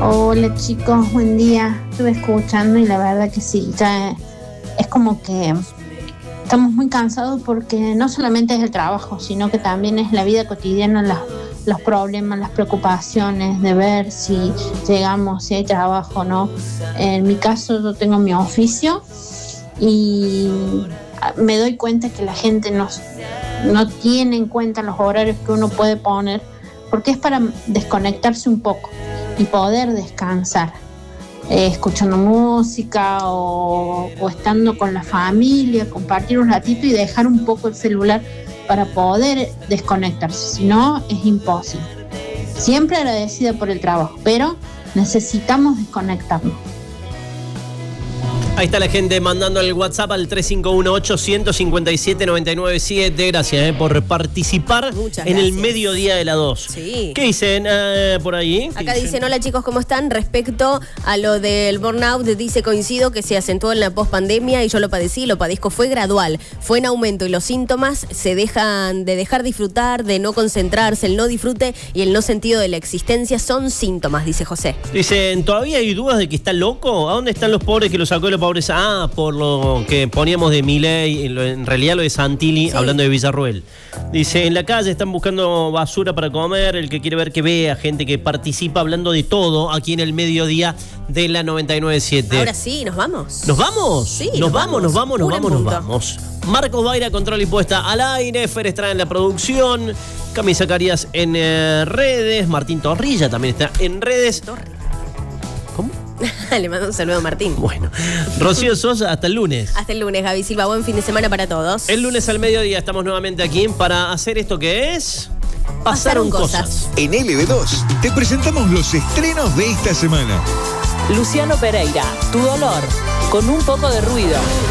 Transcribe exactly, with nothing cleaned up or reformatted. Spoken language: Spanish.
Hola chicos, buen día. Estuve escuchando y la verdad que sí, ya es como que estamos muy cansados porque no solamente es el trabajo, sino que también es la vida cotidiana, los, los problemas, las preocupaciones de ver si llegamos, si hay trabajo o no. En mi caso yo tengo mi oficio y me doy cuenta que la gente no, no tiene en cuenta los horarios que uno puede poner porque es para desconectarse un poco y poder descansar, eh, escuchando música o, o estando con la familia, compartir un ratito y dejar un poco el celular para poder desconectarse, si no es imposible. Siempre agradecida por el trabajo, pero necesitamos desconectarnos. Ahí está la gente mandando el WhatsApp al tres cinco uno ocho cinco siete nueve nueve siete. Gracias eh, por participar Muchas en gracias. el mediodía de la dos. Sí. ¿Qué dicen eh, por ahí? Acá dicen? dicen, hola chicos, ¿cómo están? Respecto a lo del burnout, dice, coincido que se acentuó en la pospandemia y yo lo padecí, lo padezco, fue gradual, fue en aumento y los síntomas se dejan de dejar disfrutar, de no concentrarse, el no disfrute y el no sentido de la existencia son síntomas, dice José. Dicen, ¿todavía hay dudas de que está loco? ¿A dónde están los pobres que lo sacó de la pobreza? Ah, por lo que poníamos de Milei, en, en realidad lo de Santilli, sí. Hablando de Villarruel. Dice, en la calle están buscando basura para comer, el que quiere ver que vea, gente que participa hablando de todo aquí en el mediodía de la noventa y nueve siete. Ahora sí, ¿nos vamos? ¿Nos vamos? Sí, nos, nos vamos, vamos, nos vamos, nos Una vamos, nos punto. vamos. Marcos Baira, control y puesta al aire, Fer Estrada en la producción, Cami Zacarías en eh, redes, Martín Torrilla también está en redes. Torre. ¿Cómo? Le mando un saludo a Martín. Bueno, Rocío Sosa, hasta el lunes. Hasta el lunes, Gaby Silva. Buen fin de semana para todos. El lunes al mediodía estamos nuevamente aquí para hacer esto que es... Pasaron, Pasaron cosas. cosas. En L B dos te presentamos los estrenos de esta semana. Luciano Pereira, Tu dolor, con un poco de ruido.